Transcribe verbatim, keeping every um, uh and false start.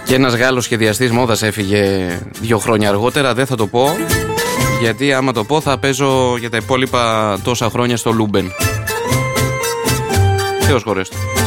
Και ένας Γάλλος σχεδιαστής μόδας έφυγε δύο χρόνια αργότερα. Δεν θα το πω, γιατί άμα το πω θα παίζω για τα υπόλοιπα τόσα χρόνια στο Λούμπεν. Θεός χωρέστο.